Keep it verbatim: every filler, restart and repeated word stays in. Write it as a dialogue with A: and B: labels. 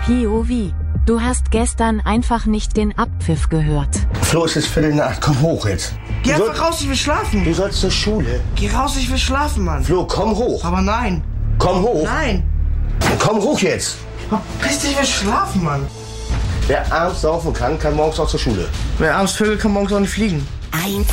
A: P O V. Du hast gestern einfach nicht den Abpfiff gehört.
B: Flo, es ist Viertel nach acht. Komm hoch jetzt.
C: Geh
B: Du
C: einfach
B: soll-
C: raus, ich will schlafen.
B: Du sollst zur Schule.
C: Geh raus, ich will schlafen, Mann.
B: Flo, komm hoch.
C: Aber nein.
B: Komm hoch.
C: Nein.
B: Komm hoch jetzt.
C: Piss dich, ich will schlafen, Mann.
B: Wer abends saufen kann, kann morgens auch zur Schule.
C: Wer abends vögelt, kann morgens auch nicht fliegen.
A: Eins.